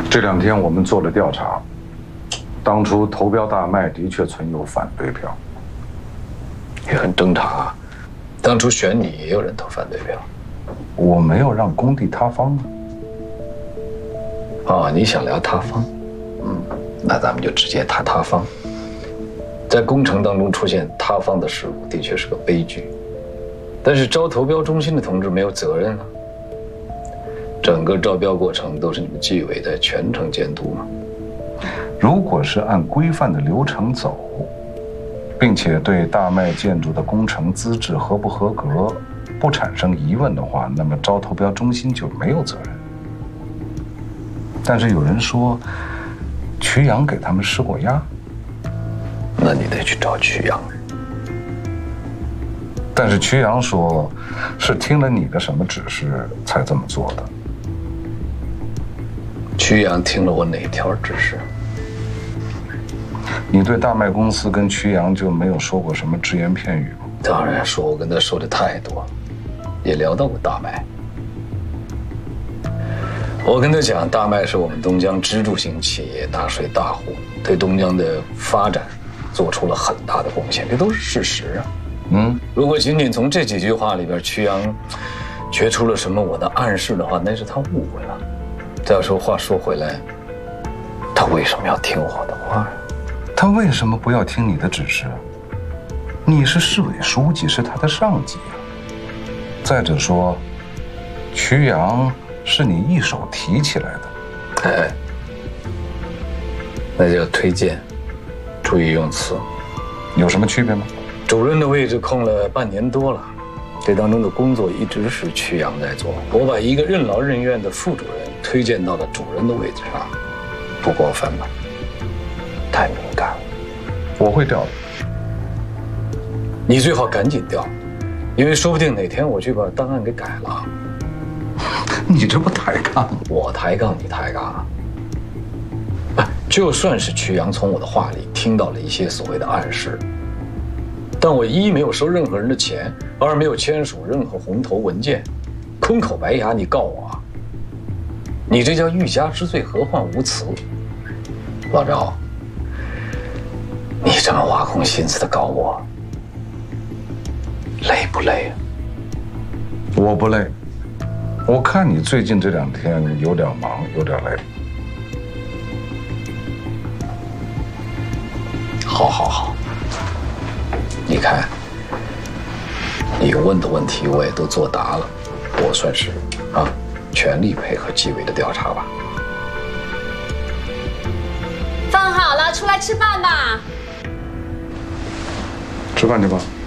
这2天我们做了调查，当初投标大卖的确存有反对票， 也很正常啊。当初选你也有人投反对票， 我没有让工地塌方啊。 哦，你想聊塌方？那咱们就直接谈塌方。在工程当中出现塌方的事故，的确是个悲剧，但是招投标中心的同志没有责任啊。整个招标过程都是你们纪委在全程监督嘛。 如果是按规范的流程走，并且对大麦建筑的工程资质合不合格不产生疑问的话，那么招投标中心就没有责任。但是有人说，瞿阳给他们施过压， 那你得去找瞿阳。 但是瞿阳说，是听了你的什么指示才这么做的。 瞿阳听了我哪条指示？ 你对大麦公司跟瞿阳就没有说过什么只言片语吗？ 当然说，我跟他说的太多，也聊到过大麦。我跟他讲，大麦是我们东江支柱型企业，大水大户，对东江的发展做出了很大的贡献，这都是事实啊。如果仅仅从这几句话里边，瞿阳觉出了什么我的暗示的话，那是他误会了。再说话说回来，他为什么要听我的话呀？ 他为什么不要听你的指示？你是市委书记，是他的上级啊。再者说，瞿阳是你一手提起来的。 哎，那叫推荐，注意用词。 有什么区别吗？ 主任的位置空了半年多了，这当中的工作一直是瞿阳在做。我把一个任劳任怨的副主任推荐到了主任的位置上，不过分吧？太敏感了。 我会调的。 你最好赶紧调，因为说不定哪天我去把档案给改了。 你这不抬杠？ 我抬杠，你抬杠啊？就算是瞿阳从我的话里听到了一些所谓的暗示，但我一没有收任何人的钱，二没有签署任何红头文件，空口白牙，你告我啊？你这叫欲加之罪，何患无辞？老赵，你这么挖空心思的搞我，累不累啊？ 我不累，我看你最近这2天有点忙，有点累。 好，你看，你问的问题我也都作答了，我算是全力配合纪委的调查吧。 饭好了，出来吃饭吧。 吃饭去吧。